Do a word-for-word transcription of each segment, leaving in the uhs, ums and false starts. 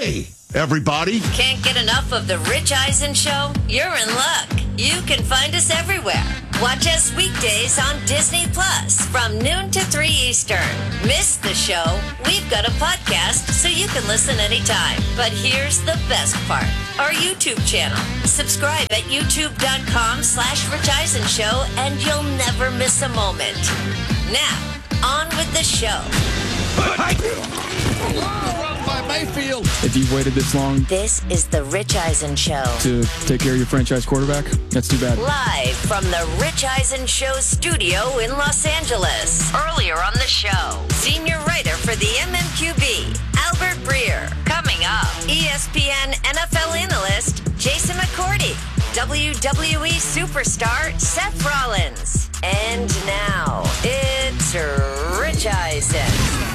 Hey, everybody. Can't get enough of The Rich Eisen Show? You're in luck. You can find us everywhere. Watch us weekdays on Disney Plus from noon to three Eastern. Miss the show? We've got a podcast so you can listen anytime. But here's the best part. Our YouTube channel. Subscribe at youtube.com slash Rich Eisen Show and you'll never miss a moment. Now, on with the show. By Mayfield. If you've waited this long This is the Rich Eisen Show. to take care of your franchise quarterback, that's too bad. Live from the Rich Eisen Show studio in Los Angeles. Earlier on the show, senior writer for the M M Q B, Albert Breer. Coming up, E S P N N F L analyst Jason McCourty. W W E superstar Seth Rollins. And now, it's Rich Eisen.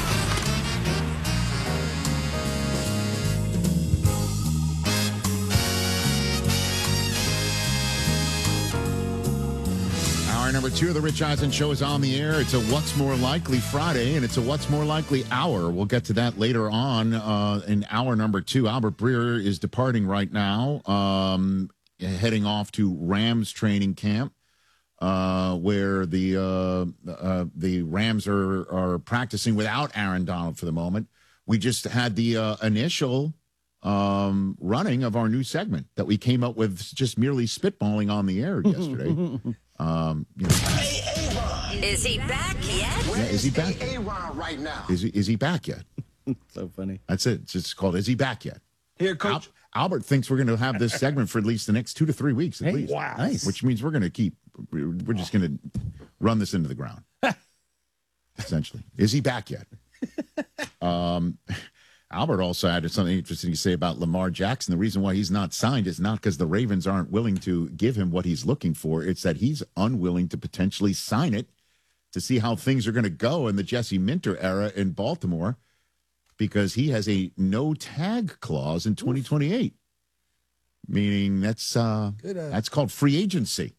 Hour number two of the Rich Eisen Show is on the air. It's a What's More Likely Friday, and it's a What's More Likely hour. We'll get to that later on uh, in hour number two. Albert Breer is departing right now, um, heading off to Rams training camp, uh, where the uh, uh, the Rams are, are practicing without Aaron Donald for the moment. We just had the uh, initial um, running of our new segment that we came up with just merely spitballing on the air yesterday. Um, you know. Hey, A-Ron. Is he back yet? Yeah, is he back? A-Ron right now. Is he, is he back yet? So funny. That's it. It's just called, is he back yet? Here, Coach. Al- Albert thinks we're going to have this segment for at least the next two to three weeks, at Hey, least. wow. Nice. Which means we're going to keep, we're we're just going to run this into the ground. Essentially. Is he back yet? um, Albert also had something interesting to say about Lamar Jackson. The reason why he's not signed is not because the Ravens aren't willing to give him what he's looking for. It's that he's unwilling to potentially sign it to see how things are going to go in the Jesse Minter era in Baltimore because he has a no-tag clause in twenty twenty-eight, meaning that's uh, Good, uh, that's called free agency.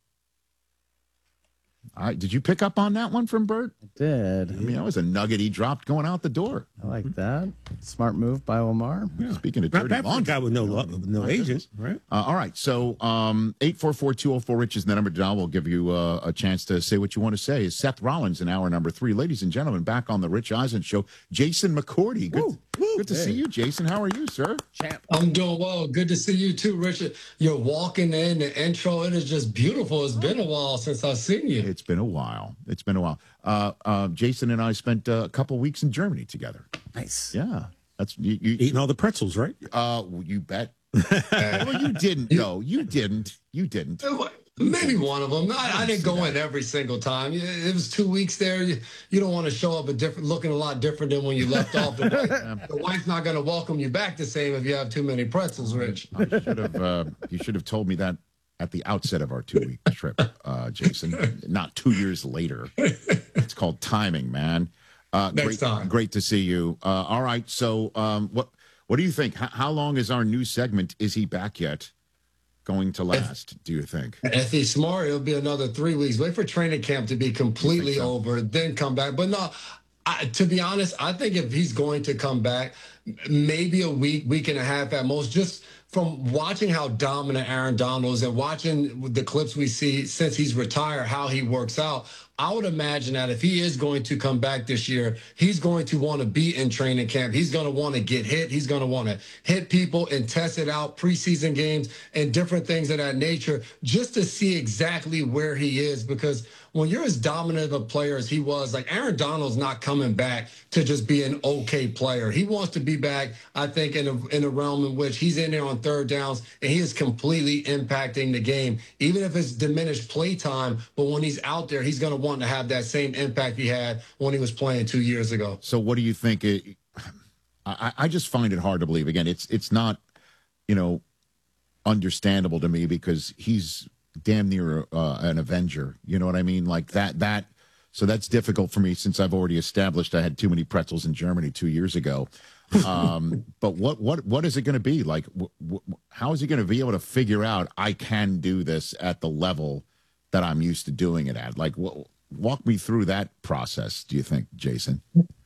All right, did you pick up on that one from Bert? Did. I mean, that was a nugget he dropped going out the door. I like that. Smart move by Lamar. Speaking of That, dirty that's a laundry. guy with no lo- no agent, right? Uh, all right, so um, eight four four, two oh four, Rich is the number to dial. We'll give you uh, a chance to say what you want to say. Is Seth Rollins in hour number three. Ladies and gentlemen, back on the Rich Eisen Show, Jason McCourty. Good, good to see you, Jason. How are you, sir? Champ. I'm doing well. Good to see you too, Richard. You're walking in the intro. It is just beautiful. It's been a while since I've seen you. It's been a while. It's been a while. Uh, uh, Jason and I spent uh, a couple weeks in Germany together. Nice. Yeah, that's you. you Eating all the pretzels, right? uh, you bet. Well, you didn't. No, you didn't. You didn't. Maybe one of them. I, I didn't go in every single time. It was two weeks there. You, you don't want to show up a different, looking a lot different than when you left off. The, wife, the wife's not going to welcome you back the same if you have too many pretzels, Rich. I should have. Uh, you should have told me that at the outset of our two-week trip, uh, Jason. Not two years later. It's called timing, man. Uh, Next great, time. Great to see you. Uh, all right. So, um, what what do you think? H- how long is our new segment? Is he back yet? Going to last? Do you think? If he's smart, it'll be another three weeks. Wait for training camp to be completely so? over, then come back. But no, I, to be honest, I think if he's going to come back, maybe a week, week and a half at most, just from watching how dominant Aaron Donald is and watching the clips we see since he's retired, how he works out, I would imagine that if he is going to come back this year, he's going to want to be in training camp. He's going to want to get hit. He's going to want to hit people and test it out, preseason games and different things of that nature, just to see exactly where he is. Because when you're as dominant of a player as he was, like Aaron Donald's not coming back to just be an okay player. He wants to be back, I think, in a, in a realm in which he's in there on third downs and he is completely impacting the game, even if it's diminished play time. But when he's out there, he's going to want to have that same impact he had when he was playing two years ago. So, what do you think? It, I, I just find it hard to believe. Again, it's it's not, you know, understandable to me because he's damn near uh, an Avenger. You know what I mean? Like that. That. So that's difficult for me since I've already established I had too many pretzels in Germany two years ago. Um, but what what what is it going to be like? Wh- wh- how is he going to be able to figure out I can do this at the level that I'm used to doing it at? Like, wh- walk me through that process. Do you think, Jason?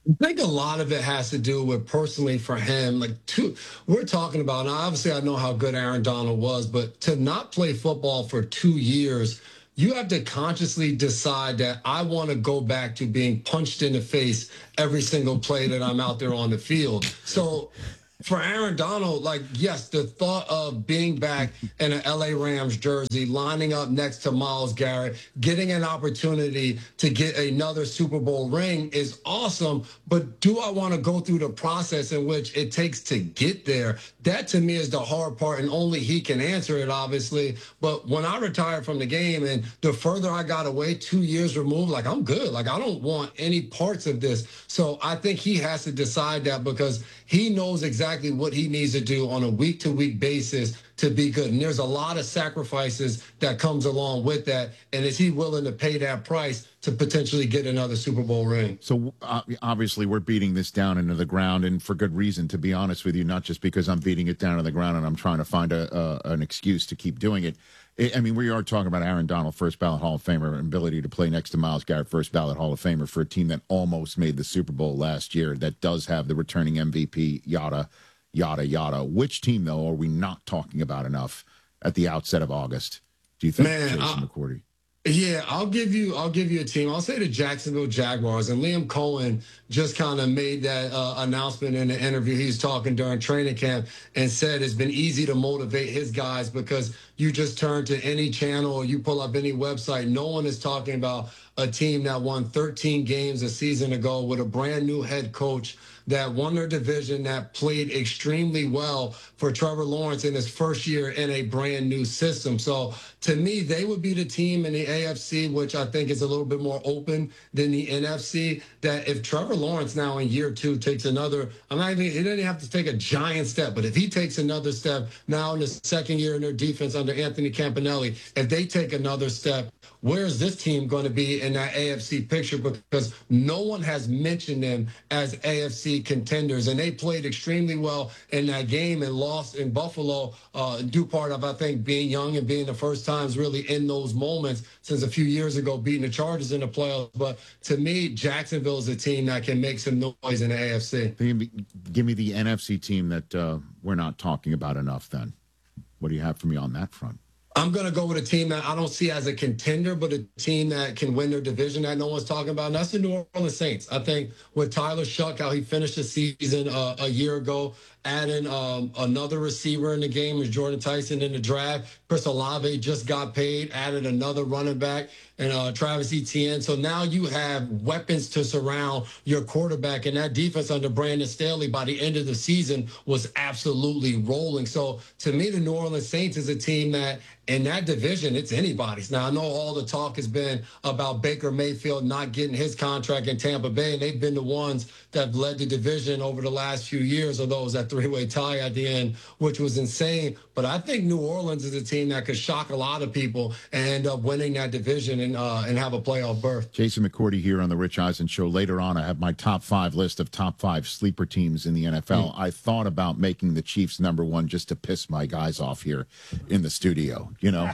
I think a lot of it has to do with personally for him. Like, two, we're talking about, now obviously I know how good Aaron Donald was, but to not play football for two years, you have to consciously decide that I want to go back to being punched in the face every single play that I'm out there on the field. So for Aaron Donald, like, yes, the thought of being back in an L A Rams jersey, lining up next to Myles Garrett, getting an opportunity to get another Super Bowl ring is awesome. But do I want to go through the process in which it takes to get there? That to me is the hard part, and only he can answer it, obviously. But when I retired from the game and the further I got away, two years removed, like, I'm good. Like, I don't want any parts of this. So I think he has to decide that, because he knows exactly what he needs to do on a week-to-week basis to be good. And there's a lot of sacrifices that comes along with that. And is he willing to pay that price to potentially get another Super Bowl ring? So uh, obviously we're beating this down into the ground, and for good reason, to be honest with you, not just because I'm beating it down to the ground and I'm trying to find a, uh, an excuse to keep doing it. I mean, we are talking about Aaron Donald, first ballot Hall of Famer, and ability to play next to Myles Garrett, first ballot Hall of Famer, for a team that almost made the Super Bowl last year, that does have the returning M V P, yada, yada, yada. Which team, though, are we not talking about enough at the outset of August, do you think, Man, Jason I- McCourty? Yeah, I'll give you I'll give you a team. I'll say the Jacksonville Jaguars, and Liam Cohen just kind of made that uh, announcement in the interview he was talking during training camp, and said it's been easy to motivate his guys because you just turn to any channel or you pull up any website. No one is talking about a team that won thirteen games a season ago with a brand new head coach that won their division, that played extremely well for Trevor Lawrence in his first year in a brand new system. So to me, they would be the team in the A F C, which I think is a little bit more open than the N F C, that if Trevor Lawrence now in year two takes another, I'm not even, he doesn't have to take a giant step, but if he takes another step now in the second year in their defense under Anthony Campanelli, if they take another step, where's this team going to be in that A F C picture? Because no one has mentioned them as A F C contenders, and they played extremely well in that game and lost in Buffalo, uh, due part of, I think, being young and being the first times really in those moments since a few years ago, beating the Chargers in the playoffs. But to me, Jacksonville is a team that can make some noise in the A F C. Give me, give me the N F C team that uh, we're not talking about enough then. What do you have for me on that front? I'm going to go with a team that I don't see as a contender, but a team that can win their division that no one's talking about, and that's the New Orleans Saints. I think with Tyler Shuck, how he finished the season uh, a year ago, adding um, another receiver in the game was Jordan Tyson in the draft. Chris Olave just got paid, added another running back, and uh, Travis Etienne. So now you have weapons to surround your quarterback, and that defense under Brandon Staley by the end of the season was absolutely rolling. So to me, the New Orleans Saints is a team that in that division, it's anybody's. Now, I know all the talk has been about Baker Mayfield not getting his contract in Tampa Bay, and they've been the ones that have led the division over the last few years, although it was that three-way tie at the end, which was insane. But I think New Orleans is a team that could shock a lot of people and end up winning that division and uh, and have a playoff berth. Jason McCourty here on the Rich Eisen Show. Later on, I have my top five list of top five sleeper teams in the N F L. Mm. I thought about making the Chiefs number one just to piss my guys off here in the studio. You know,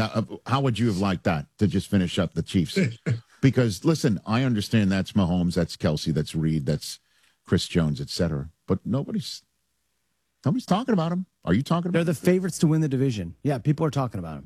how would you have liked that, to just finish up the Chiefs? Because, listen, I understand that's Mahomes, that's Kelsey, that's Reed, that's Chris Jones, et cetera. But nobody's nobody's talking about them. Are you talking about They're the favorites to win the division. Yeah, people are talking about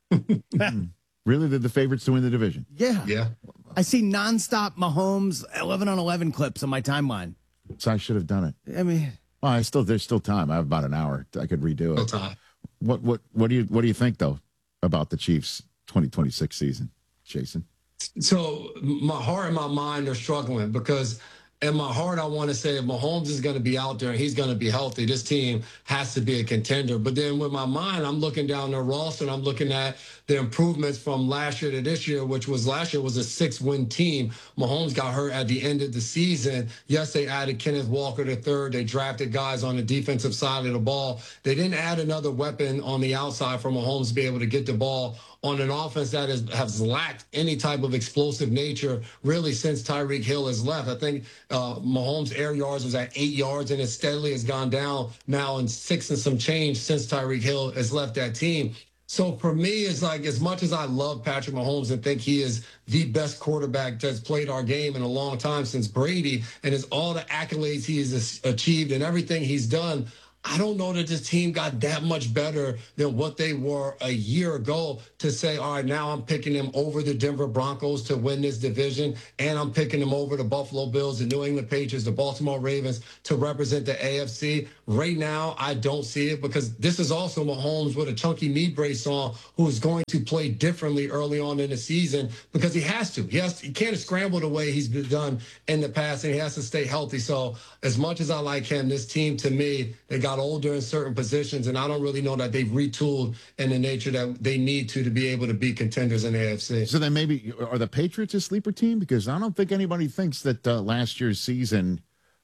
them. Really? They're the favorites to win the division? Yeah. Yeah. I see nonstop Mahomes eleven on eleven clips on my timeline. So I should have done it. I mean, well, I still there's still time. I have about an hour. I could redo it. Still time. What what what do you what do you think though about the Chiefs twenty twenty-six season, Jason? So my heart and my mind are struggling because in my heart, I want to say if Mahomes is going to be out there and he's going to be healthy, this team has to be a contender. But then with my mind, I'm looking down their roster and I'm looking at the improvements from last year to this year, which was last year was a six-win team. Mahomes got hurt at the end of the season. Yes, they added Kenneth Walker the third. They drafted guys on the defensive side of the ball. They didn't add another weapon on the outside for Mahomes to be able to get the ball on an offense that is, has lacked any type of explosive nature really since Tyreek Hill has left. I think uh, Mahomes' air yards was at eight yards and it steadily has gone down now in six and some change since Tyreek Hill has left that team. So for me, it's like as much as I love Patrick Mahomes and think he is the best quarterback that's played our game in a long time since Brady, and is all the accolades he has achieved and everything he's done, I don't know that this team got that much better than what they were a year ago to say, all right, now I'm picking them over the Denver Broncos to win this division, and I'm picking them over the Buffalo Bills, the New England Patriots, the Baltimore Ravens to represent the A F C. Right now, I don't see it because this is also Mahomes with a chunky knee brace on who is going to play differently early on in the season because he has to. He, has to, he can't scramble the way he's been done in the past, and he has to stay healthy. So as much as I like him, this team, to me, they got older in certain positions, and I don't really know that they've retooled in the nature that they need to to be able to be contenders in the A F C. So then maybe are the Patriots a sleeper team? Because I don't think anybody thinks that uh, last year's season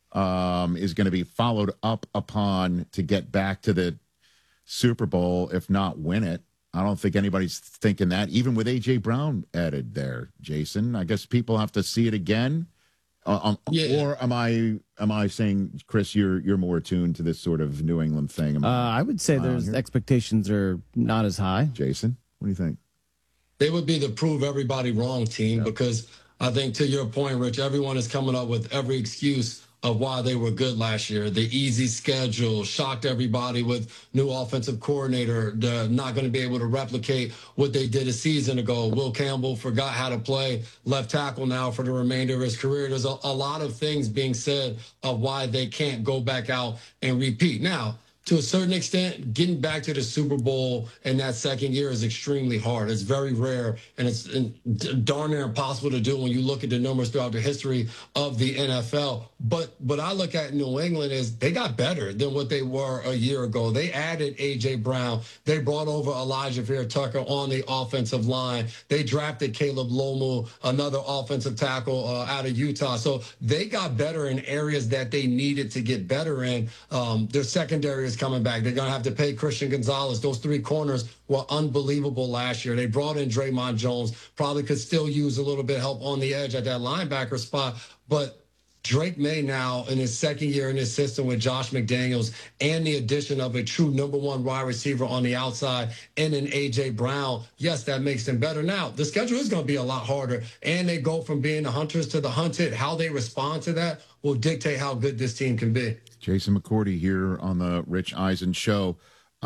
um, is going to be followed up upon to get back to the Super Bowl, if not win it. I don't think anybody's thinking that, even with A J Brown added there, Jason. I guess people have to see it again. Uh, um, Yeah. Or am I am I saying, Chris, you're you're more attuned to this sort of New England thing? Am Uh, I, I would say am I on there's here? expectations are not as high. Jason, what do you think? They would be the prove everybody wrong team because I think, to your point, Rich, everyone is coming up with every excuse of why they were good last year. The easy schedule shocked everybody with new offensive coordinator. They're not going to be able to replicate what they did a season ago. Will Campbell forgot how to play left tackle now for the remainder of his career. There's a, a lot of things being said of why they can't go back out and repeat. Now, to a certain extent, getting back to the Super Bowl in that second year is extremely hard. It's very rare, and it's darn near impossible to do when you look at the numbers throughout the history of the N F L. But what I look at New England is they got better than what they were a year ago. They added A J Brown. They brought over Elijah Vera-Tucker on the offensive line. They drafted Caleb Lomu, another offensive tackle uh, out of Utah. So they got better in areas that they needed to get better in. Um, their secondary is coming back. They're going to have to pay Christian Gonzalez. Those three corners were unbelievable last year. They brought in Draymond Jones. Probably could still use a little bit of help on the edge at that linebacker spot. But Drake May now, in his second year in his system with Josh McDaniels and the addition of a true number one wide receiver on the outside and an A J Brown, yes, that makes them better. Now, the schedule is going to be a lot harder, and they go from being the hunters to the hunted. How they respond to that will dictate how good this team can be. Jason McCourty here on the Rich Eisen Show.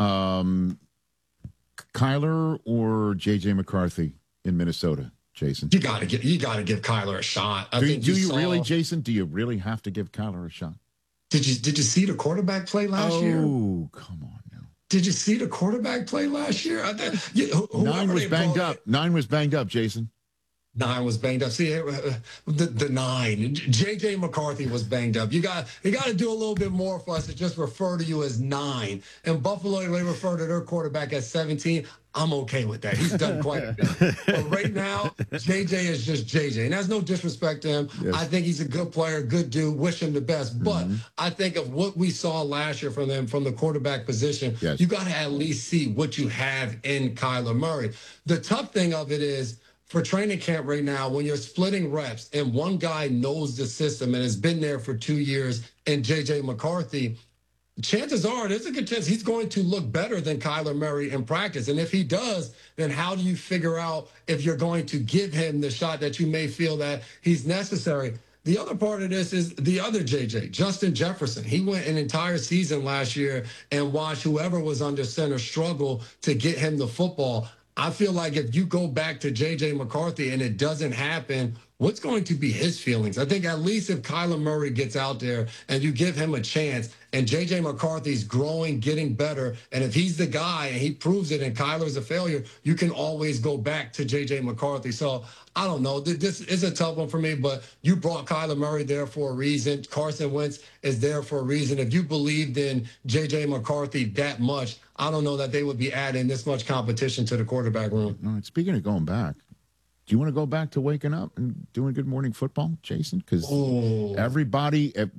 Um, Kyler or J J McCarthy in Minnesota, Jason? You gotta get, you gotta give Kyler a shot. I do think do you, saw, really, Jason? Do you really have to give Kyler a shot? Did you did you see the quarterback play last oh, year? Oh, come on now. Did you see the quarterback play last year? I think, yeah, wh- Nine was they banged brought- up. Nine was banged up, Jason. Nine was banged up. See, uh, the, the nine. J J McCarthy was banged up. You got you got to do a little bit more for us to just refer to you as nine. And Buffalo, they refer to their quarterback as seventeen. I'm okay with that. He's done quite a bit. But right now, J J is just J J. And that's no disrespect to him. Yes. I think he's a good player, good dude. Wish him the best. But Mm-hmm. I think of what we saw last year from them from the quarterback position, Yes. you got to at least see what you have in Kyler Murray. The tough thing of it is, for training camp right now, when you're splitting reps and one guy knows the system and has been there for two years and J J McCarthy, chances are there's a good chance he's going to look better than Kyler Murray in practice. And if he does, then how do you figure out if you're going to give him the shot that you may feel that he's necessary? The other part of this is the other J J, Justin Jefferson. He went an entire season last year and watched whoever was under center struggle to get him the football. I feel like if you go back to J J McCarthy and it doesn't happen, what's going to be his feelings? I think at least if Kyler Murray gets out there and you give him a chance and J J McCarthy's growing, getting better, and if he's the guy and he proves it and Kyler's a failure, you can always go back to J J McCarthy. So I don't know. This is a tough one for me, but you brought Kyler Murray there for a reason. Carson Wentz is there for a reason. If you believed in J J McCarthy that much, I don't know that they would be adding this much competition to the quarterback room. All right, speaking of going back, do you want to go back to waking up and doing Good Morning Football, Jason? Because Oh. everybody, at,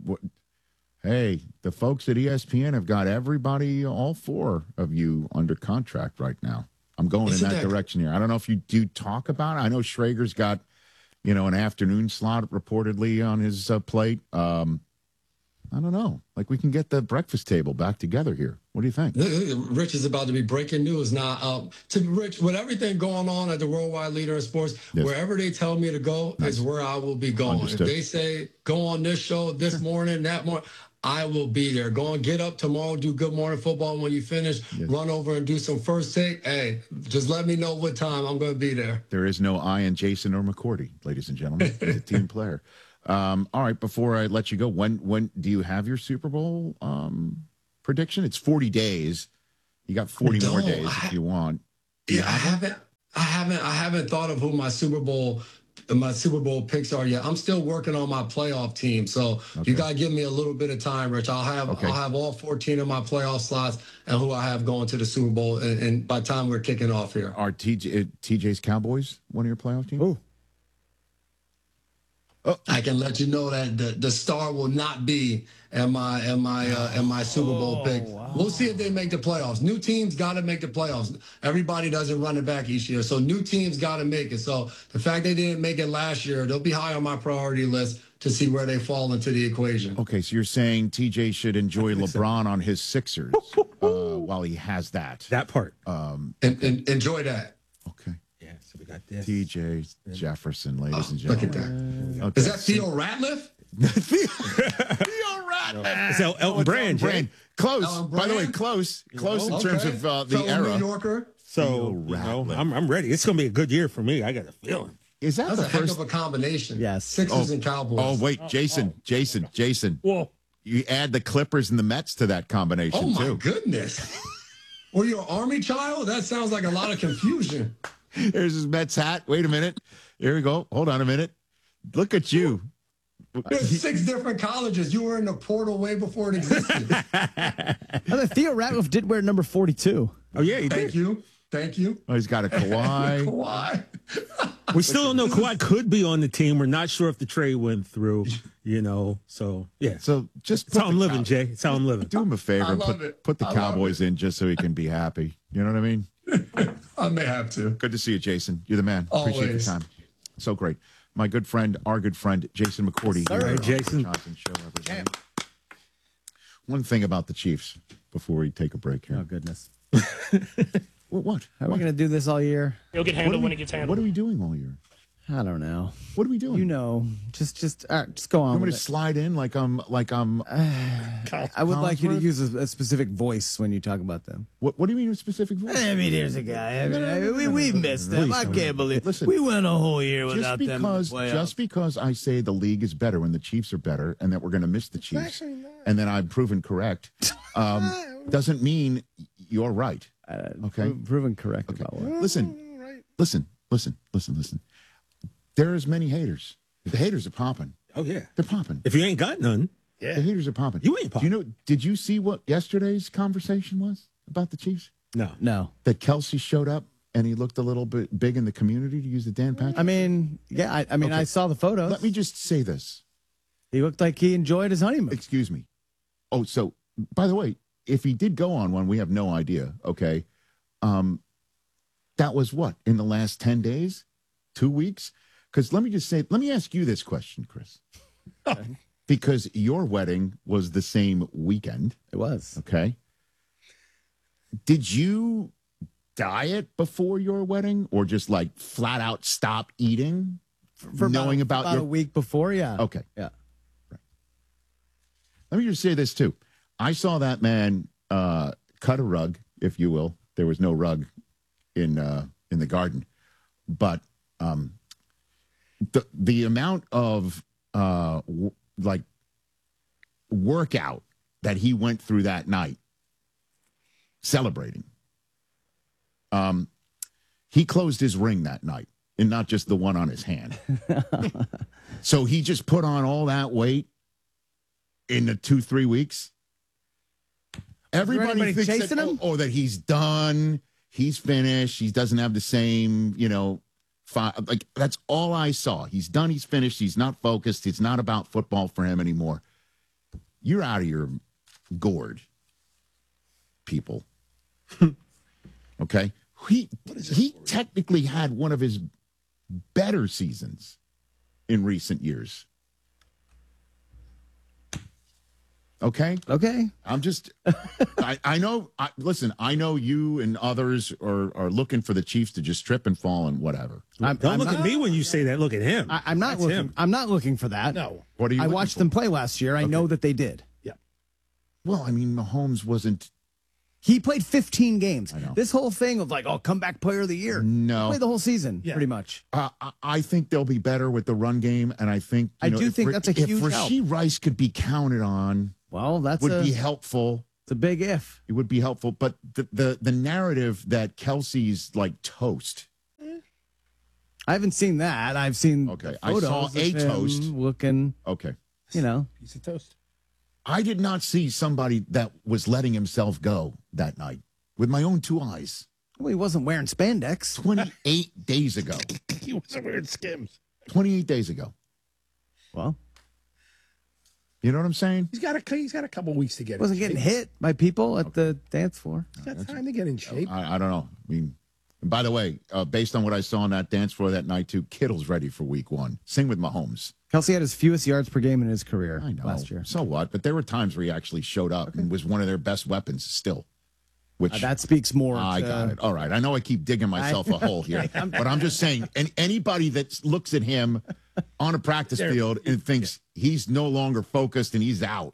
hey, the folks at E S P N have got everybody, all four of you, under contract right now. I'm going Isn't in that, that- direction here. I don't know if you do talk about it. I know Schrager's got, you know, an afternoon slot reportedly on his uh, plate. Um, I don't know. Like we can get the breakfast table back together here. What do you think? Rich is about to be breaking news now. Um, to Rich, with everything going on at the Worldwide Leader in Sports, Yes. wherever they tell me to go Nice. is where I will be going. Understood. If they say go on this show this morning, that morning, I will be there. Go and get up tomorrow, do Good Morning Football. When you finish, Yes. run over and do some first take. Hey, just let me know what time I'm going to be there. There is no I in Jason or McCourty, ladies and gentlemen. He's a team player. Um, all right, before I let you go, when when do you have your Super Bowl um, prediction? It's forty days. You got forty more No, days I- if you want. Do you Yeah, I have one? haven't, I haven't, I haven't thought of who my Super Bowl, my Super Bowl picks are yet. I'm still working on my playoff team, so Okay. you gotta give me a little bit of time, Rich. I'll have, Okay. I'll have all fourteen of my playoff slots and who I have going to the Super Bowl, and, and by the time we're kicking off here. Are T J, uh, T J's Cowboys one of your playoff teams? Ooh. I can let you know that the, the star will not be in my in my uh, in my Super Bowl pick. We'll see if they make the playoffs. New teams got to make the playoffs. Everybody doesn't run it back each year, so new teams got to make it. So the fact they didn't make it last year, they'll be high on my priority list to see where they fall into the equation. Okay, so you're saying T J should enjoy LeBron on his Sixers uh, while he has that. That part. Um, And, and enjoy that. Okay. Yeah, so we got this. T J Jefferson, ladies and Look at gentlemen. that. Okay. Is that Theo Ratliff? Theo Ratliff. It's El- Elton Brand, Jay. Brand. Close. Elton By the way, Brand? close. Close in Okay. terms of uh, the Fellow era. New Yorker. So, Theo you know, Ratliff. I'm, I'm ready. It's going to be a good year for me. I got a feeling. Is that That's the a heck first? of a combination. Yes. Sixers Oh. and Cowboys. Oh wait, Jason, Jason, Jason. Whoa. You add the Clippers and the Mets to that combination Oh my too. goodness. Were you an Army child? That sounds like a lot of confusion. Here's his Mets hat. Wait a minute. Here we go. Hold on a minute. Look at you. There's six different colleges. You were in the portal way before it existed. Oh, Theo Ratliff did wear number forty-two. Oh, yeah, he Thank did. you. Thank you. Oh, he's got a Kawhi. Kawhi. We still don't know. Kawhi could be on the team. We're not sure if the trade went through, you know. So, yeah. So just It's how put I'm the living, Cow- Jay. It's how I'm living. Do him a favor. I and love put, it. put the I love Cowboys in just so he can be happy. You know what I mean? I may have to. Good to see you, Jason. You're the man. Appreciate the Always. time. So great. My good friend, our good friend, Jason McCourty. Sir. here All right, on Jason. the Johnson Show, everybody. One thing about the Chiefs before we take a break here. Oh, goodness. What? What? Are we What? going to do this all year? It'll get What are handled we- when it gets handled. What are we doing all year? I don't know. What are we doing? You know, just just all right, just go on. I'm going with to it. slide in like I'm like I'm. I would like you to Collinsworth? use a, a specific voice when you talk about them. What? What do you mean with specific voice? I mean, here's a guy. I mean, I- we, we missed them. I can't believe Listen, we went a whole year Just without them. in the because, playoffs. just because I say the league is better when the Chiefs are better, and that we're going to miss the Chiefs, and then I'm proven correct, um, doesn't mean you're right. Uh, Okay. pro- proven correct about what? Listen, listen, listen, listen, listen. There's many haters. The haters are popping. Oh, yeah. They're popping. If you ain't got none, The haters are popping. You ain't Do you know? Did you see what yesterday's conversation was about the Chiefs? no. No. That Kelsey showed up and he looked a little bit big in the community, to use the Dan Patrick. I mean, yeah. I, I mean, Okay. I saw the photos. Let me just say this. He looked like he enjoyed his honeymoon. Excuse me. Oh, so by the way, if he did go on one, we have no idea. Okay. Um, that was what, in the last ten days, two weeks? Because let me just say, let me ask you this question, Chris. Because your wedding was the same weekend. It was. Okay. Did you diet before your wedding or just like flat out stop eating? For knowing about, about your a week before, yeah. Okay. Yeah. Let me just say this too. I saw that man uh, cut a rug, if you will. There was no rug in uh, in the garden, but um, the the amount of uh, w- like workout that he went through that night, celebrating. Um, he closed his ring that night, and not just the one on his hand. So he just put on all that weight in the two, three weeks. Everybody anybody thinks that, chasing oh, him? oh, that he's done, he's finished, he doesn't have the same, you know, fi- like that's all I saw. He's done, he's finished, he's not focused, it's not about football for him anymore. You're out of your gourd, people. Okay? He he technically had one of his better seasons in recent years. Okay. Okay. I'm just, I, I know, I, listen, I know you and others are, are looking for the Chiefs to just trip and fall and whatever. I'm, Don't I'm look not, at me when you say that. Look at him. I, I'm not That's looking. him. I'm not looking for that. No. What are you I looking watched for? them play last year. I know that they did. Yeah. Well, I mean, Mahomes wasn't. He played fifteen games. I know. This whole thing of like, oh, comeback player of the year. No. He played the whole season, Yeah. pretty much. Uh, I- I think they'll be better with the run game, and I think you I know, do if think Ra- that's a if huge Rashee help. Rice could be counted on, Well, that's would a, be helpful. it's a big if. It would be helpful, but the the, the narrative that Kelsey's like toast. I haven't seen that. I've seen Okay, I photos saw of a him toast. looking, Okay, you know. Piece of toast. I did not see somebody that was letting himself go that night with my own two eyes. Well, he wasn't wearing spandex. twenty-eight days ago. He wasn't wearing Skims. twenty-eight days ago. Well, You know what I'm saying? He's got a he's got a couple weeks to get. wasn't in getting shape. hit by people at the dance floor. He's got time to get in shape. I, I don't know. I mean, and by the way, uh, based on what I saw on that dance floor that night, too, Kittle's ready for week one. Sing with Mahomes. Kelsey had his fewest yards per game in his career I know. last year. So what? But there were times where he actually showed up and was one of their best weapons still. Which Uh, that speaks more. I to, got it. All right. I know I keep digging myself a hole here, but I'm just saying, and anybody that looks at him on a practice There- field and thinks he's no longer focused and he's out,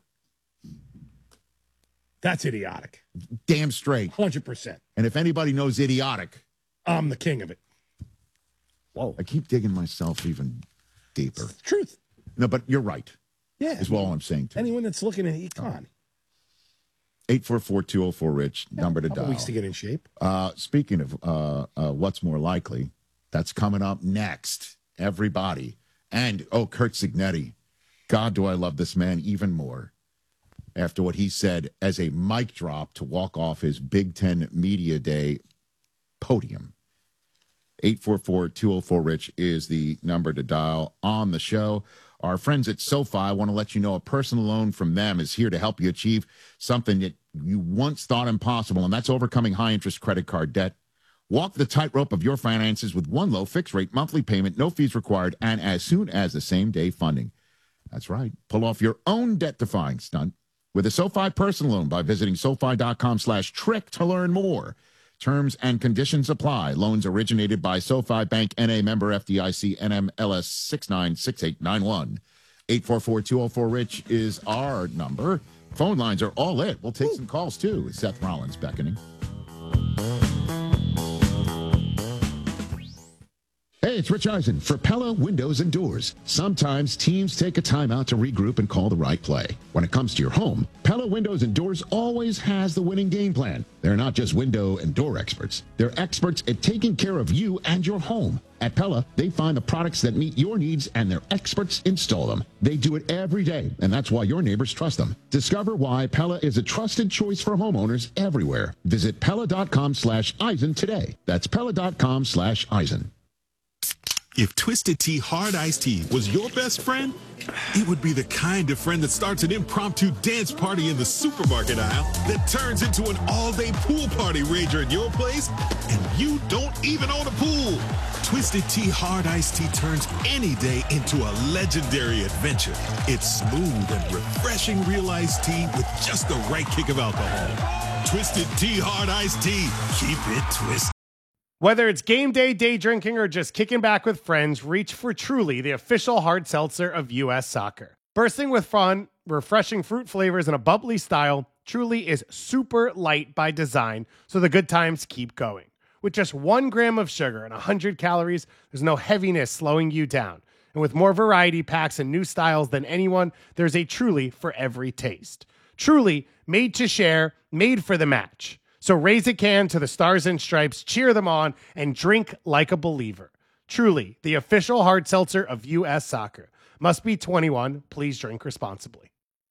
That's idiotic. damn straight. Hundred percent. And if anybody knows idiotic, I'm the king of it. Whoa. I keep digging myself even deeper. Truth. No, but you're right. Yeah. Is all I'm saying. Too. Anyone that's looking at econ. eight four four, two oh four, Rich, number to Couple dial. weeks to get in shape. Uh, speaking of uh, uh, what's more likely, that's coming up next. Everybody. And, oh, Kurt Signetti. God, do I love this man even more after what he said as a mic drop to walk off his Big Ten Media Day podium. eight four four, two oh four, Rich is the number to dial on the show. Our friends at SoFi, I want to let you know a personal loan from them is here to help you achieve something that you once thought impossible, and that's overcoming high-interest credit card debt. Walk the tightrope of your finances with one low fixed-rate monthly payment, no fees required, and as soon as the same-day funding. That's right. Pull off your own debt-defying stunt with a SoFi personal loan by visiting SoFi.com slash trick to learn more. Terms and conditions apply. Loans originated by SoFi Bank, N A member F D I C, N M L S six nine six eight nine one. eight four four, two oh four, Rich is our number. Phone lines are all lit. We'll take some calls, too, with Seth Rollins beckoning. Hey, it's Rich Eisen for Pella Windows and Doors. Sometimes teams take a timeout to regroup and call the right play. When it comes to your home, Pella Windows and Doors always has the winning game plan. They're not just window and door experts. They're experts at taking care of you and your home. At Pella, they find the products that meet your needs and their experts install them. They do it every day, and that's why your neighbors trust them. Discover why Pella is a trusted choice for homeowners everywhere. Visit Pella.com slash Eisen today. That's Pella.com slash Eisen. If Twisted Tea Hard Iced Tea was your best friend, it would be the kind of friend that starts an impromptu dance party in the supermarket aisle that turns into an all-day pool party rager at your place, and you don't even own a pool. Twisted Tea Hard Iced Tea turns any day into a legendary adventure. It's smooth and refreshing real iced tea with just the right kick of alcohol. Twisted Tea Hard Iced Tea. Keep it twisted. Whether it's game day, day drinking, or just kicking back with friends, reach for Truly, the official hard seltzer of U S Soccer. Bursting with fun, refreshing fruit flavors, and a bubbly style, Truly is super light by design, so the good times keep going. With just one gram of sugar and one hundred calories, there's no heaviness slowing you down. And with more variety packs and new styles than anyone, there's a Truly for every taste. Truly, made to share, made for the match. So raise a can to the Stars and Stripes, cheer them on, and drink like a believer. Truly, the official hard seltzer of U S Soccer. Must be twenty-one. Please drink responsibly.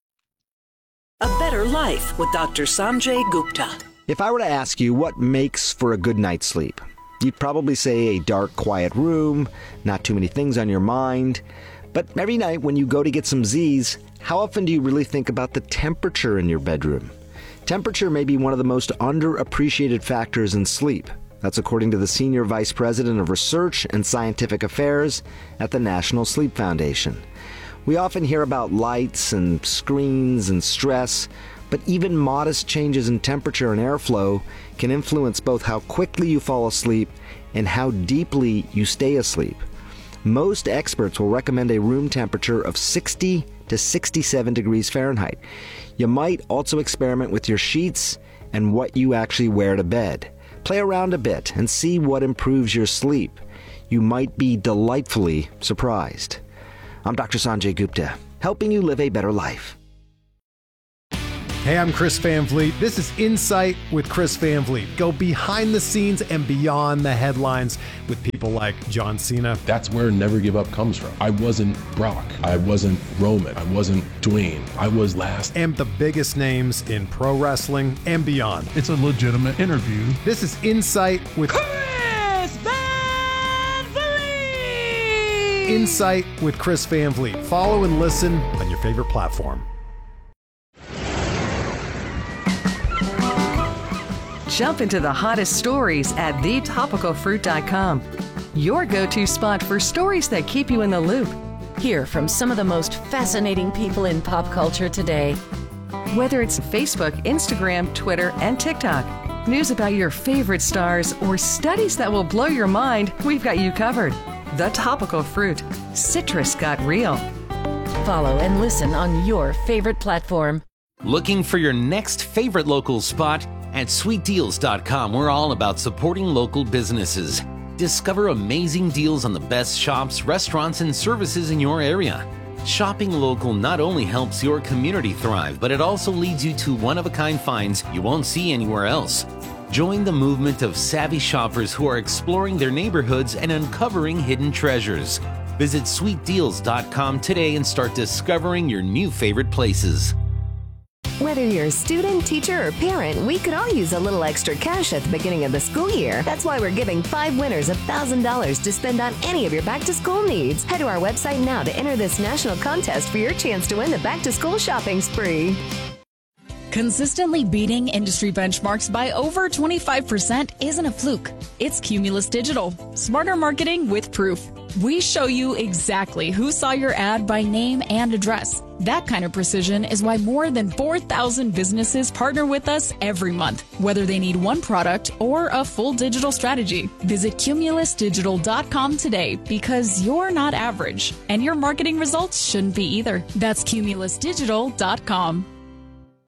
A better life with Doctor Sanjay Gupta. If I were to ask you what makes for a good night's sleep, you'd probably say a dark, quiet room, not too many things on your mind. But every night when you go to get some Z's, how often do you really think about the temperature in your bedroom? Temperature may be one of the most underappreciated factors in sleep. That's according to the Senior Vice President of Research and Scientific Affairs at the National Sleep Foundation. We often hear about lights and screens and stress, but even modest changes in temperature and airflow can influence both how quickly you fall asleep and how deeply you stay asleep. Most experts will recommend a room temperature of sixty to sixty-seven degrees Fahrenheit. You might also experiment with your sheets and what you actually wear to bed. Play around a bit and see what improves your sleep. You might be delightfully surprised. I'm Doctor Sanjay Gupta, helping you live a better life. Hey, I'm Chris Van Vliet. This is Insight with Chris Van Vliet. Go behind the scenes and beyond the headlines with people like John Cena. That's where Never Give Up comes from. I wasn't Brock. I wasn't Roman. I wasn't Dwayne. I was last. And the biggest names in pro wrestling and beyond. It's a legitimate interview. This is Insight with Chris Van Vliet. Insight with Chris Van Vliet. Follow and listen on your favorite platform. Jump into the hottest stories at the topical fruit dot com. Your go-to spot for stories that keep you in the loop. Hear from some of the most fascinating people in pop culture today. Whether it's Facebook, Instagram, Twitter, and TikTok, news about your favorite stars, or studies that will blow your mind, we've got you covered. The Topical Fruit. Citrus got real. Follow and listen on your favorite platform. Looking for your next favorite local spot? At sweet deals dot com, we're all about supporting local businesses. Discover amazing deals on the best shops, restaurants, and services in your area. Shopping local not only helps your community thrive, but it also leads you to one-of-a-kind finds you won't see anywhere else. Join the movement of savvy shoppers who are exploring their neighborhoods and uncovering hidden treasures. Visit sweet deals dot com today and start discovering your new favorite places. Whether you're a student, teacher, or parent, we could all use a little extra cash at the beginning of the school year. That's why we're giving five winners one thousand dollars to spend on any of your back-to-school needs. Head to our website now to enter this national contest for your chance to win the back-to-school shopping spree. Consistently beating industry benchmarks by over twenty-five percent isn't a fluke. It's Cumulus Digital. Smarter marketing with proof. We show you exactly who saw your ad by name and address. That kind of precision is why more than four thousand businesses partner with us every month, whether they need one product or a full digital strategy. Visit cumulus digital dot com today because you're not average, and your marketing results shouldn't be either. That's cumulus digital dot com.